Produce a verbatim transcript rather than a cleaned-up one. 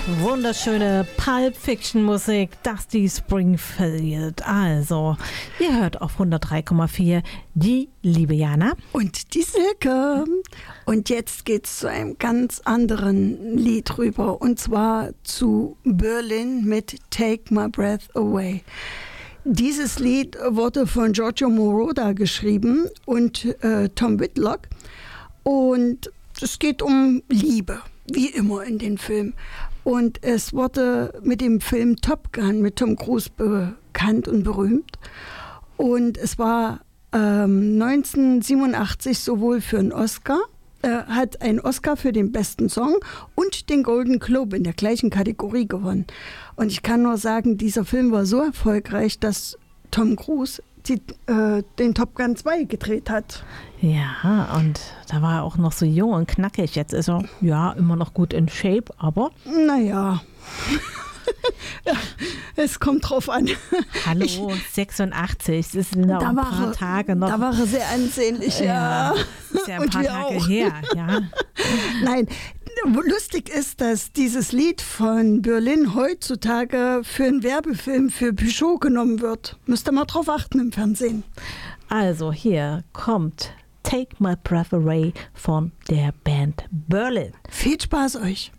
Wunderschöne Pulp Fiction Musik, Dusty Springfield. Also, ihr hört auf hundertdrei Komma vier die liebe Jana. Und die Silke. Und jetzt geht's zu einem ganz anderen Lied rüber. Und zwar zu Berlin mit Take My Breath Away. Dieses Lied wurde von Giorgio Moroder geschrieben und äh, Tom Whitlock. Und es geht um Liebe, wie immer in den Filmen. Und es wurde mit dem Film Top Gun mit Tom Cruise bekannt und berühmt. Und es war ähm, neunzehnhundertsiebenundachtzig sowohl für einen Oscar, äh, hat einen Oscar für den besten Song und den Golden Globe in der gleichen Kategorie gewonnen. Und ich kann nur sagen, dieser Film war so erfolgreich, dass Tom Cruise die, äh, den Top Gun zwei gedreht hat. Ja, und da war er auch noch so jung und knackig. Jetzt ist er ja immer noch gut in Shape, aber... Naja, ja, es kommt drauf an. Hallo, ich, sechsundachtzig, das sind ja da ein war paar er, Tage noch. Da war er sehr ansehnlich, ja. Ja, das ist ja ein und paar wir Tage auch. her, ja. Nein, lustig ist, dass dieses Lied von Berlin heutzutage für einen Werbefilm für Peugeot genommen wird. Müsst ihr mal drauf achten im Fernsehen. Also hier kommt Take My Breath Away von der Band Berlin. Viel Spaß euch.